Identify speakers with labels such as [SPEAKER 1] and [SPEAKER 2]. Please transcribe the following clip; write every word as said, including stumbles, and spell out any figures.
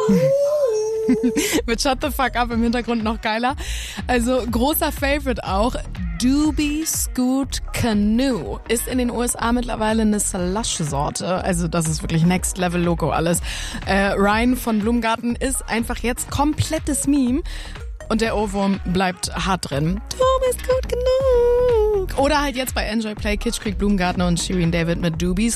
[SPEAKER 1] Mit Shut the Fuck Up im Hintergrund noch geiler. Also großer Favorite auch. Doobie Scoot Canoe ist in den U S A mittlerweile eine Slush-Sorte. Also das ist wirklich Next-Level-Logo alles. Äh, Ryan von Blumengarten ist einfach jetzt komplettes Meme. Und der Ohrwurm bleibt hart drin. Du bist gut genug. Oder halt jetzt bei Enjoy Play Kitschkrieg Blumengartner und Shirin David mit Doobie